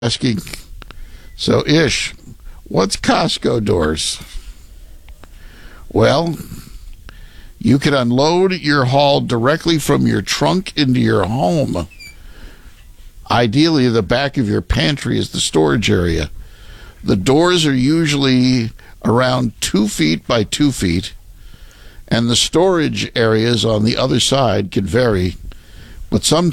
asking, so Ish, what's Costco doors? Well, you can unload your haul directly from your trunk into your home. Ideally, the back of your pantry is the storage area. The doors are usually around 2 feet by 2 feet, and the storage areas on the other side can vary, but sometimes